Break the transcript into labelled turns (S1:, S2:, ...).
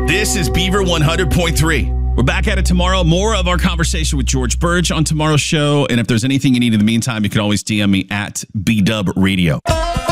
S1: This is Beaver 100.3. We're back at it tomorrow. More of our conversation with George Burge on tomorrow's show. And if there's anything you need in the meantime, you can always DM me at BDub Radio.